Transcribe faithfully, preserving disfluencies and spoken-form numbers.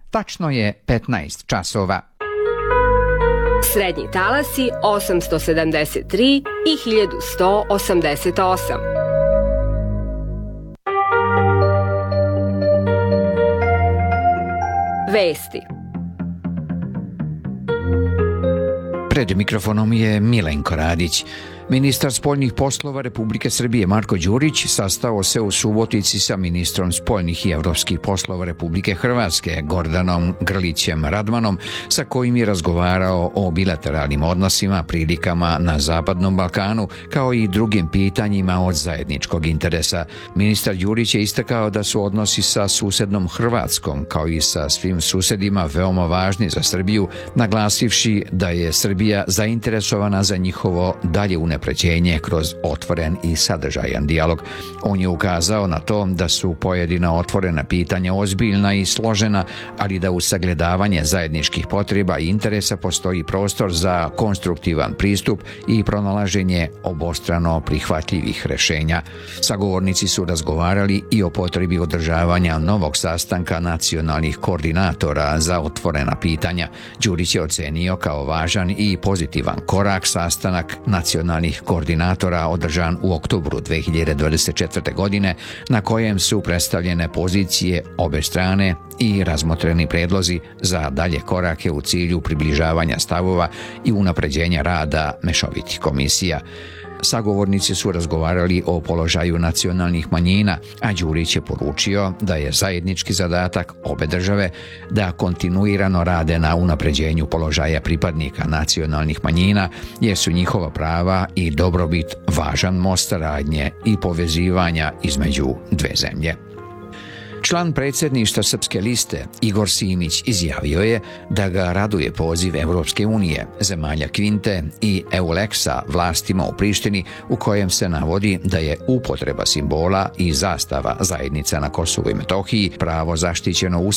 Tačno je petnaest časova. Srednji talasi osamsto sedamdeset tri i hiljadu sto osamdeset osam. Vesti. Pred mikrofonom je Milenko Radić. Ministar spoljnih poslova Republike Srbije Marko Đurić sastao se u Subotici sa ministrom spoljnih i evropskih poslova Republike Hrvatske Gordanom Grlićem Radmanom, sa kojim je razgovarao o bilateralnim odnosima, prilikama na Zapadnom Balkanu, kao i drugim pitanjima od zajedničkog interesa. Ministar Đurić je istakao da su odnosi sa susednom Hrvatskom, kao i sa svim susedima, veoma važni za Srbiju, naglasivši da je Srbija zainteresovana za njihovo dalje unapređenje pređenje kroz otvoren i sadržajan dijalog. On je ukazao na to da su pojedina otvorena pitanja ozbiljna i složena, ali da u sagledavanje zajedničkih potreba i interesa postoji prostor za konstruktivan pristup i pronalaženje obostrano prihvatljivih rešenja. Sagovornici su razgovarali i o potrebi održavanja novog sastanka nacionalnih koordinatora za otvorena pitanja. Đurić je ocenio kao važan i pozitivan korak sastanak nacionalnih koordinatora održan u oktobru dve hiljade dvadeset četvrte. godine, na kojem su predstavljene pozicije obe strane i razmotreni predlozi za dalje korake u cilju približavanja stavova i unapređenja rada mešovitih komisija. Sagovornici su razgovarali o položaju nacionalnih manjina, a Đurić je poručio da je zajednički zadatak obe države da kontinuirano rade na unapređenju položaja pripadnika nacionalnih manjina, jer su njihova prava i dobrobit važan most saradnje i povezivanja između dve zemlje. Član predsjedništva Srpske liste Igor Simić izjavio je da ga raduje poziv Evropske unije, zemalja Kvinte i Euleksa vlastima u Prištini, u kojem se navodi da je upotreba simbola i zastava zajednica na Kosovu i Metohiji pravo zaštićeno